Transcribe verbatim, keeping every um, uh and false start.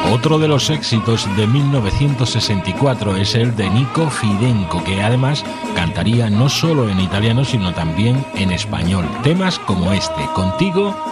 Otro de los éxitos de mil novecientos sesenta y cuatro es el de Nico Fidenco, que además cantaría no solo en italiano sino también en español. Temas como este, Contigo